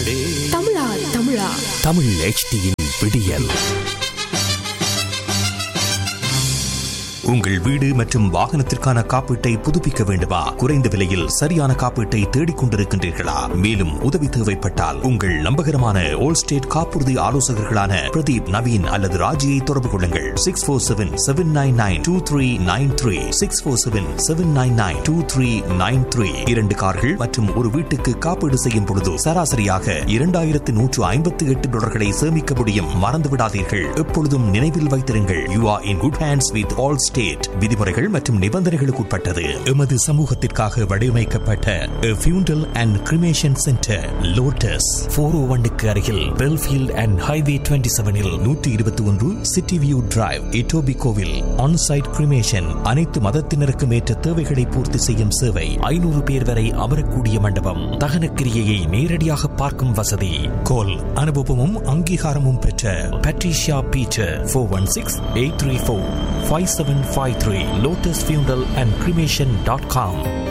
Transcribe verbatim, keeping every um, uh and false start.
Tamizha Tamizha Tamil H டியின் விடியல். உங்கள் வீடு மற்றும் வாகனத்திற்கான காப்பீட்டை புதுப்பிக்க வேண்டுமா? குறைந்த விலையில் சரியான காப்பீட்டை தேடிக் கொண்டிருக்கின்றீர்களா? மேலும் உதவி தேவைப்பட்டால் உங்கள் நம்பகரமான ஓல் ஸ்டேட் காப்புறுதி ஆலோசகர்களான பிரதீப், நவீன் அல்லது ராஜியை தொடர்பு கொள்ளுங்கள். Six four seven seven nine nine two three nine three six four seven seven nine nine two three nine three. இரண்டு கார்கள் மற்றும் ஒரு வீட்டுக்கு காப்பீடு செய்யும் பொழுது சராசரியாக இரண்டாயிரத்து நூற்று ஐம்பத்தி எட்டு டாலர்களை சேமிக்க முடியும். மறந்து விடாதீர்கள், எப்பொழுதும் நினைவில் வைத்திருங்கள், you are in good hands with all state. விதிமுறைகள் மற்றும் நிபந்தனைகளுக்கு உட்பட்டது. எமது சமூகத்திற்காக வடிவமைக்கப்பட்ட ஃபியூண்டல் அண்ட் கிரிமேஷன் சென்டர் லோட்டஸ் போர் ஓ ஒன்னுக்கு அருகில் பெல்ஃபீல்ட் அண்ட் ஹைவே டுவெண்ட்டி செவனில் நூற்றி இருபத்தி ஒன்று city view drive, இட்டோபிகோவில். Onsite cremation, அனைத்து மதத்தினருக்கும் ஏற்ற தேவைகளை பூர்த்தி செய்யும் சேவை. ஐநூறு பேர் வரை அமரக்கூடிய மண்டபம். தகன கிரியையை நேரடியாக பார்க்கும் வசதி. கோல் அனுபவமும் அங்கீகாரமும் பெற்ற Patricia Peter. Four one six eight three four five seven five three lotus funeral and cremation dot com.